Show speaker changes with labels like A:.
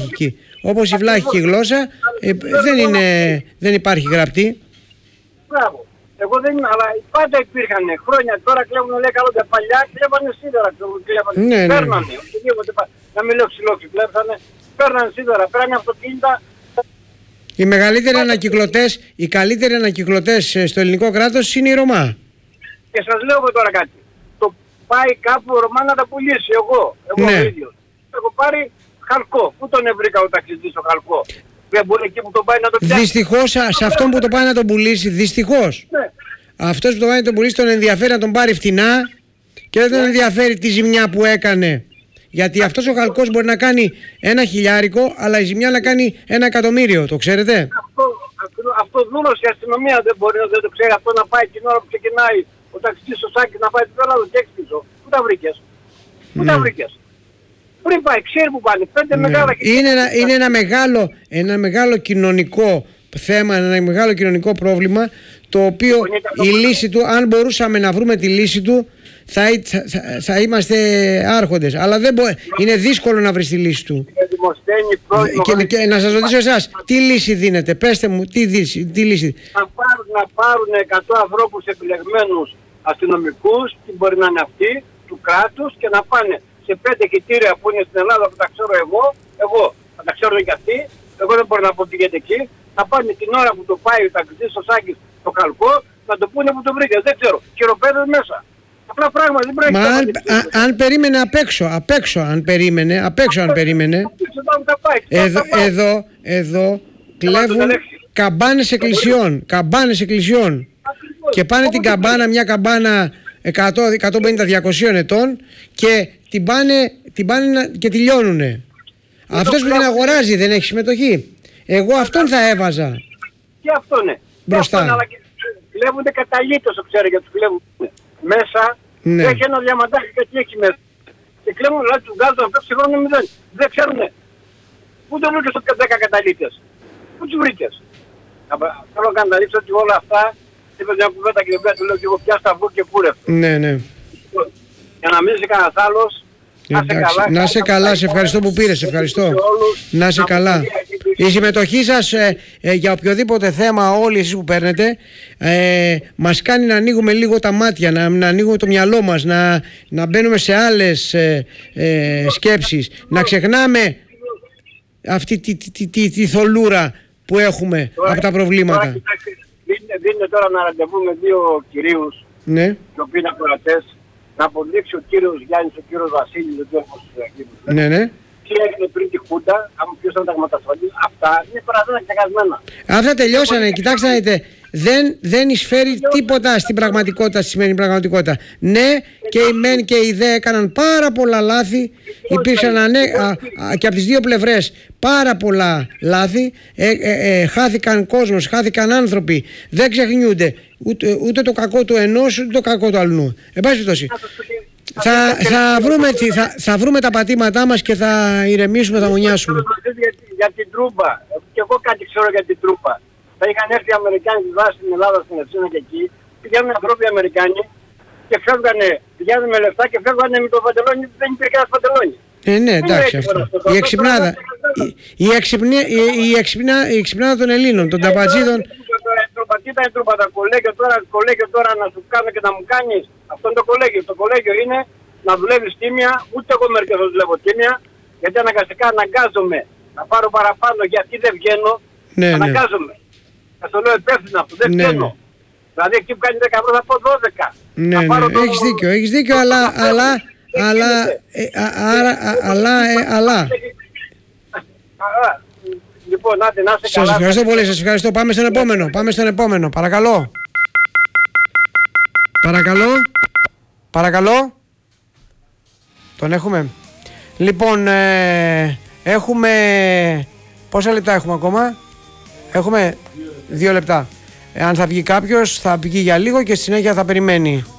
A: βλάχικη. Όπως η βλάχικη γλώσσα δεν υπάρχει γραπτή.
B: Μπράβο. Εγώ δεν είμαι, αλλά πάντα υπήρχαν χρόνια. Τώρα κλέβουν, λέει καλό, τα παλιά κλέβανε σίδερα.
A: Ναι,
B: παίρνανε. Να μην λέω ξυλόξι, παίρνανε σίδερα, παίρνανε αυτοκίνητα.
A: Οι καλύτεροι ανακυκλωτές στο ελληνικό κράτος είναι οι Ρωμά.
B: Και σας λέω εγώ τώρα κάτι. Το πάει κάπου ο Ρωμά να τα πουλήσει εγώ
A: ναι.
B: ο ίδιος. Έχω πάρει χαλκό. Πού τον βρήκα ο ταξιτής ο χαλκό? Δεν μπορεί εκεί που τον πάει να τον πιάσει.
A: Δυστυχώς σε αυτόν που το πάει να τον πουλήσει, δυστυχώς.
B: Ναι.
A: Αυτός που το πάει να τον πουλήσει τον ενδιαφέρει να τον πάρει φτηνά και δεν τον ενδιαφέρει τη ζημιά που έκανε. Γιατί αυτός ο χαλκός μπορεί να κάνει 1.000, αλλά η ζημιά να κάνει 1.000.000, το ξέρετε.
B: Αυτό δούλωσε η αστυνομία, δεν μπορεί να το ξέρει αυτό, να πάει την ώρα που ξεκινάει ο ταξιτής στο Σάκη να πάει την ώρα και έξω πίσω. Πού τα βρήκες? Πού τα βρήκες? Πριν πάει, ξέρει που πάνε, 5 μεγάλα.
A: Είναι ένα μεγάλο κοινωνικό θέμα, ένα μεγάλο κοινωνικό πρόβλημα, το οποίο η λύση του, αν μπορούσαμε να βρούμε τη λύση του, θα είμαστε άρχοντες. Αλλά είναι δύσκολο να βρεις τη λύση του. Και να σας ρωτήσω εσάς, τι λύση δίνετε? Πέστε μου, τι λύση.
B: Να πάρουν 100 ανθρώπους επιλεγμένους αστυνομικούς, τι μπορεί να είναι αυτοί, του κράτους, και να πάνε σε 5 κοιτήρια που είναι στην Ελλάδα που τα ξέρω εγώ θα τα ξέρω και αυτοί, εγώ δεν μπορώ να πω τι γίνεται εκεί, θα πάνε την ώρα που το πάει ο ταξιτής στο Σάκη το χαλκό, να το πούνε που το βρήκε, δεν ξέρω, χειροπέδες μέσα. Απλά πράγμα, δεν πρέπει να
A: αν περίμενε απ' έξω, αν περίμενε, εδώ κλέβουν καμπάνες εκκλησιών και πάνε την καμπάνα, μια καμπάνα 150-200 ετών, και την πάνε και τη λιώνουνε. Αυτός που την αγοράζει δεν έχει συμμετοχή. Εγώ αυτόν θα έβαζα.
B: Και αυτό ναι.
A: Μπροστά.
B: Αλλά κλέβουνε καταλήτως, το ξέρω, γιατί τους κλέβουν μέσα.
A: Ναι.
B: Έχει ένα διαμαντάκι και τι έχει μέσα. Και κλέβουν, δηλαδή τους βγάζουν αυτό, ψηφώνουν 0. Δεν ξέρουνε. Πού το βρήκες στο 10 καταλήτες? Πού τους βρήκες? Θέλω να καταλήξω ότι όλα αυτά, είπε μια κουβέντα και του λέω και εγώ πια στα βγω και κούρευτο.
A: Ναι.
B: Για να μην είσαι κανένας άλλος.
A: Να σε καλά, σε ευχαριστώ που πήρες, ευχαριστώ. Να σε καλά. Η συμμετοχή σας για οποιοδήποτε θέμα, όλοι εσείς που παίρνετε, μας κάνει να ανοίγουμε λίγο τα μάτια, να ανοίγουμε το μυαλό μας, να μπαίνουμε σε άλλες σκέψεις, να ξεχνάμε αυτή τη θολούρα που έχουμε από τα προβλήματα.
B: Δίνετε τώρα ένα ραντεβού με 2 κυρίους,
A: ναι,
B: οι οποίοι είναι ακροατές, να αποδείξει ο κύριος Γιάννης, ο κύριος Βασίλης, δεν ξέρω πώς
A: ναι.
B: Τι έγινε πριν τη Χούντα, αν ποιος ήταν τα καταστροφή, αυτά είναι παραδείγματα ξεχασμένα.
A: Αυτά τελειώσανε, κοιτάξτε να δείτε. Δεν εισφέρει τίποτα στην πραγματικότητα, στη σημερινή πραγματικότητα. Ναι, και οι μεν και οι δε έκαναν πάρα πολλά λάθη. Υπήρξαν και από τις δύο πλευρές πάρα πολλά λάθη. Χάθηκαν κόσμος, χάθηκαν άνθρωποι. Δεν ξεχνιούνται ούτε το κακό του ενός ούτε το κακό του αλλού. Εν πάση περιπτώσει, θα βρούμε τα πατήματά μας και θα ηρεμήσουμε, θα μονιάσουμε.
B: Για την Τρούμπα, και εγώ κάτι ξέρω για την Τρούμπα. Θα είχαν έρθει οι Αμερικάνοι στη βάση στην Ελλάδα, στην Ευσύνα και εκεί, πηγαίνουν ανθρώποι Αμερικάνοι και φεύγανε, πηγαίνουν με λεφτά και φεύγανε με το παντελόνι, δεν υπήρχε ένας παντελόνι.
A: Ναι, εντάξει αυτό. Η εξυπνάδα των Ελλήνων, των ταπατζίδων.
B: Η Τρούμπα, τα κολέγιο τώρα να σου κάνω και να μου κάνεις. Αυτό είναι το κολέγιο. Το κολέγιο είναι να δουλεύεις τίμια, ούτε εγώ μερικές θα δουλεύω τίμια, γιατί αναγκαστικά αναγκάζομαι να πάρω παραπάνω γιατί δεν βγαίνω.
A: Ναι,
B: αναγκάζομαι. Θα το λέω υπεύθυνα αυτό, δεν βγαίνω. Δηλαδή εκεί που κάνει 10 ευρώ θα πω 12.
A: Ναι, έχεις δίκιο, αλλά.
B: Λοιπόν, να είσαι καλά.
A: Σας ευχαριστώ πολύ, σας ευχαριστώ. Πάμε στον επόμενο. Παρακαλώ. Τον έχουμε. Λοιπόν, έχουμε... Πόσα λεπτά έχουμε ακόμα? Έχουμε 2 λεπτά. Αν θα βγει κάποιος, θα βγει για λίγο και στη συνέχεια θα περιμένει.